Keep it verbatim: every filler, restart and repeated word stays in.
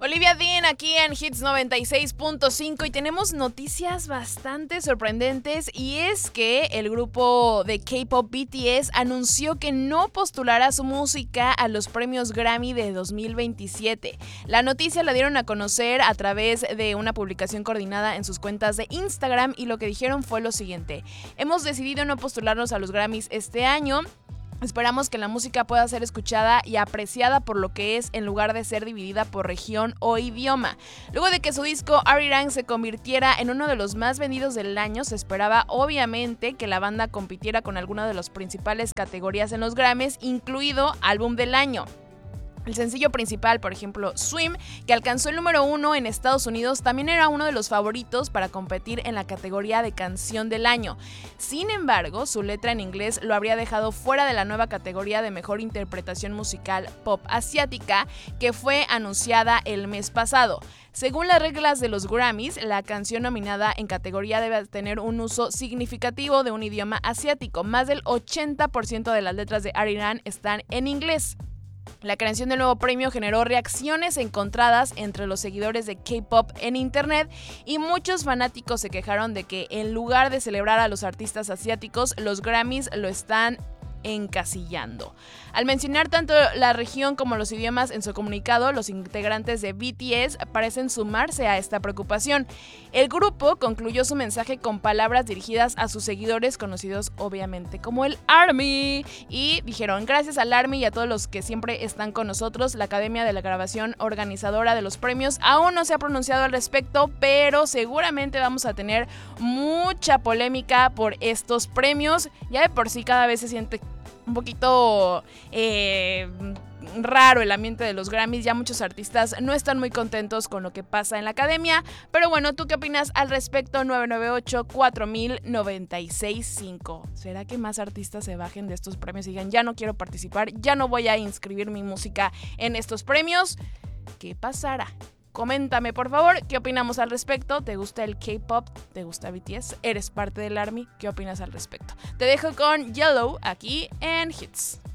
Olivia Dean aquí en Hits noventa y seis punto cinco y tenemos noticias bastante sorprendentes, y es que el grupo de K-pop B T S anunció que no postulará su música a los premios Grammy de dos mil veintisiete. La noticia la dieron a conocer a través de una publicación coordinada en sus cuentas de Instagram, y lo que dijeron fue lo siguiente: hemos decidido no postularnos a los Grammys este año. Esperamos que la música pueda ser escuchada y apreciada por lo que es, en lugar de ser dividida por región o idioma. Luego de que su disco Arirang se convirtiera en uno de los más vendidos del año, se esperaba obviamente que la banda compitiera con alguna de las principales categorías en los Grammys, incluido Álbum del Año. El sencillo principal, por ejemplo, Swim, que alcanzó el número uno en Estados Unidos, también era uno de los favoritos para competir en la categoría de Canción del Año. Sin embargo, su letra en inglés lo habría dejado fuera de la nueva categoría de Mejor Interpretación Musical Pop Asiática, que fue anunciada el mes pasado. Según las reglas de los Grammys, la canción nominada en categoría debe tener un uso significativo de un idioma asiático. Más del ochenta por ciento de las letras de Arirang están en inglés. La creación del nuevo premio generó reacciones encontradas entre los seguidores de K-pop en internet, y muchos fanáticos se quejaron de que, en lugar de celebrar a los artistas asiáticos, los Grammys lo están encasillando. Al mencionar tanto la región como los idiomas en su comunicado, los integrantes de B T S parecen sumarse a esta preocupación. El grupo concluyó su mensaje con palabras dirigidas a sus seguidores, conocidos obviamente como el ARMY, y dijeron: gracias al ARMY y a todos los que siempre están con nosotros. La Academia de la Grabación, organizadora de los premios, aún no se ha pronunciado al respecto, pero seguramente vamos a tener mucha polémica por estos premios. Ya de por sí cada vez se siente un poquito eh, raro el ambiente de los Grammys. Ya muchos artistas no están muy contentos con lo que pasa en la academia. Pero bueno, ¿tú qué opinas al respecto? nueve nueve ocho, cuatro mil, noventa y seis cinco. ¿Será que más artistas se bajen de estos premios y digan: ya no quiero participar, ya no voy a inscribir mi música en estos premios? ¿Qué pasará? Coméntame, por favor, ¿qué opinamos al respecto? ¿Te gusta el K-pop? ¿Te gusta B T S? ¿Eres parte del ARMY? ¿Qué opinas al respecto? Te dejo con Yellow aquí en Hits.